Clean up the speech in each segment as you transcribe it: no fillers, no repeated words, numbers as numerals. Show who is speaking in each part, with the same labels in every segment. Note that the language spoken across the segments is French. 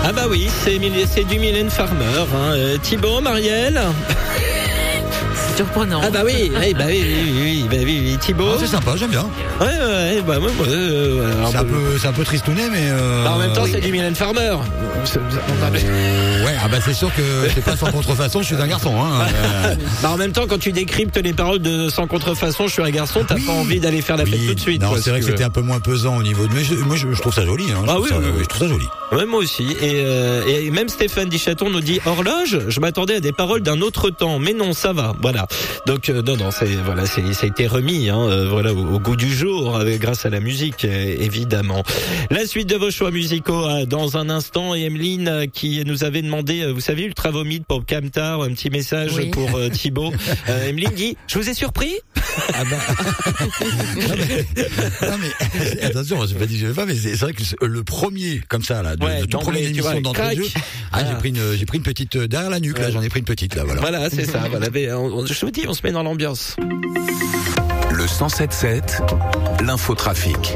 Speaker 1: Ah bah oui, c'est du Mylène Farmer. Thibaut, Marielle.
Speaker 2: Surprenant.
Speaker 1: Ah bah oui, Thibaut.
Speaker 3: Ah, c'est sympa, j'aime bien.
Speaker 1: Ouais, bah moi,
Speaker 3: C'est un peu tristounet, mais.
Speaker 1: En même temps,
Speaker 3: oui.
Speaker 1: c'est du Mylène Farmer.
Speaker 3: Ouais, ah bah c'est sûr que c'est pas sans contrefaçon, je suis un garçon.
Speaker 1: Bah en même temps, quand tu décryptes les paroles de Sans contrefaçon, je suis un garçon, t'as pas envie d'aller faire la fête tout de suite.
Speaker 3: Non,
Speaker 1: quoi,
Speaker 3: c'est vrai que c'était un peu moins pesant au niveau de. Mais moi, je trouve ça joli. Je trouve ça joli.
Speaker 1: Ouais, moi aussi. Et même Stéphane Dichaton nous dit horloge. Je m'attendais à des paroles d'un autre temps, mais non, ça va. Voilà. Donc non, ça a été remis, au goût du jour, grâce à la musique, évidemment. La suite de vos choix musicaux dans un instant. Et Emeline qui nous avait demandé, vous savez, Ultra Vomite pour Camtar, un petit message pour Thibaut. Emeline dit, je vous ai surpris.
Speaker 3: Ah bah. non mais attention, j'ai pas dit que je vais pas, mais c'est vrai que le premier comme ça là, de toute première émission d'entrée de jeu, j'ai pris une petite derrière la nuque là, j'en ai pris une petite là, voilà.
Speaker 1: Voilà, c'est ça. Voilà, je vous dis, on se met dans l'ambiance.
Speaker 4: Le 107.7, l'infotrafic.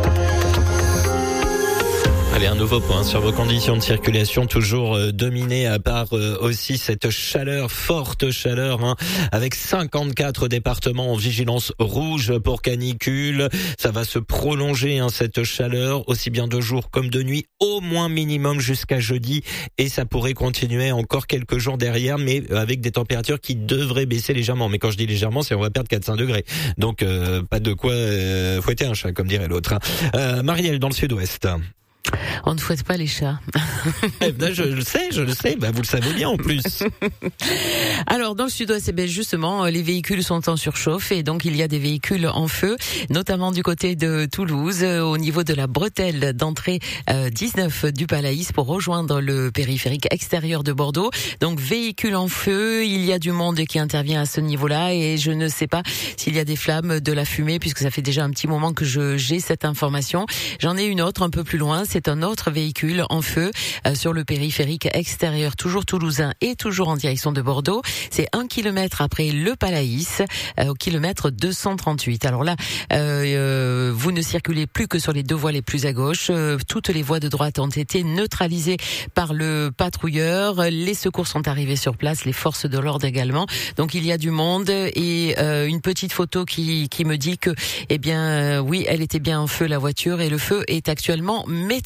Speaker 1: Allez, un nouveau point sur vos conditions de circulation, toujours dominées par aussi cette forte chaleur, avec 54 départements en vigilance rouge pour canicule. Ça va se prolonger, cette chaleur, aussi bien de jour comme de nuit, au moins minimum jusqu'à jeudi, et ça pourrait continuer encore quelques jours derrière, mais avec des températures qui devraient baisser légèrement. Mais quand je dis légèrement, c'est on va perdre 4-5 degrés. Donc pas de quoi fouetter un chat, comme dirait l'autre. Marielle, dans le sud-ouest.
Speaker 2: On ne fouette pas les chats.
Speaker 1: Je le sais, vous le savez bien en plus.
Speaker 2: Alors dans le sud-ouest, justement, les véhicules sont en surchauffe et donc il y a des véhicules en feu, notamment du côté de Toulouse, au niveau de la bretelle d'entrée 19 du Palaïs pour rejoindre le périphérique extérieur de Bordeaux. Donc véhicules en feu, il y a du monde qui intervient à ce niveau-là et je ne sais pas s'il y a des flammes, de la fumée, puisque ça fait déjà un petit moment que j'ai cette information. J'en ai une autre un peu plus loin. C'est un autre véhicule en feu sur le périphérique extérieur, toujours toulousain et toujours en direction de Bordeaux. C'est 1 kilomètre après le Palaïs, au kilomètre 238. Alors là, vous ne circulez plus que sur les deux voies les plus à gauche. Toutes les voies de droite ont été neutralisées par le patrouilleur. Les secours sont arrivés sur place, les forces de l'ordre également. Donc il y a du monde et une petite photo qui me dit que, oui, elle était bien en feu, la voiture, et le feu est actuellement maîtrisé.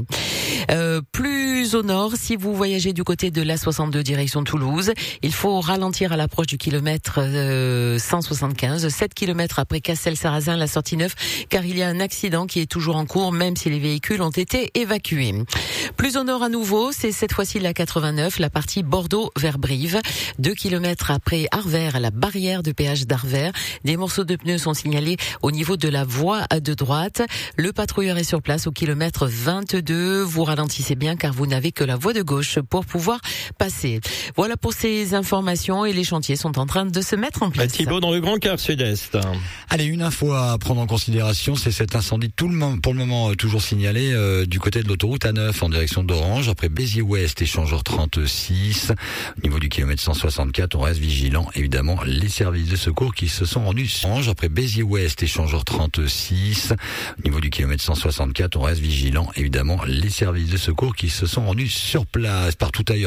Speaker 2: Plus au nord, si vous voyagez du côté de l'A62 direction Toulouse, il faut ralentir à l'approche du kilomètre 175, 7 kilomètres après Castel-Sarrazin, la sortie 9, car il y a un accident qui est toujours en cours, même si les véhicules ont été évacués. Plus au nord à nouveau, c'est cette fois-ci la 89, la partie Bordeaux vers Brive, 2 kilomètres après Arvers, la barrière de péage d'Arvers. Des morceaux de pneus sont signalés au niveau de la voie de droite. Le patrouilleur est sur place au kilomètre 22. Vous ralentissez bien car vous n'avez que la voie de gauche pour pouvoir passer. Voilà pour ces informations et les chantiers sont en train de se mettre en place.
Speaker 1: Thibaut, dans le Grand Cœur Sud-Est.
Speaker 3: Allez, une info à prendre en considération, c'est cet incendie pour le moment toujours signalé du côté de l'autoroute A9 en direction d'Orange, après Béziers-Ouest, échangeur 36. Au niveau du kilomètre 164, on reste vigilant, évidemment, les services de secours qui se sont rendus Orange, après Béziers-Ouest, échangeur 36. Au niveau du kilomètre 164, on reste vigilant, évidemment, les services de secours qui se sont rendus sur place. Partout ailleurs